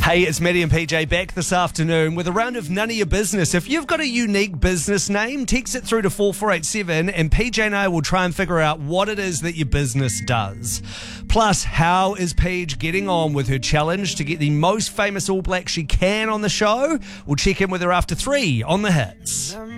Hey, it's Maddie and PJ back this afternoon with a round of None of Your Business. If you've got a unique business name, text it through to 4487 and PJ and I will try and figure out what it is that your business does. Plus, how is Paige getting on with her challenge to get the most famous All Black she can on the show? We'll check in with her after 3 on The Hits.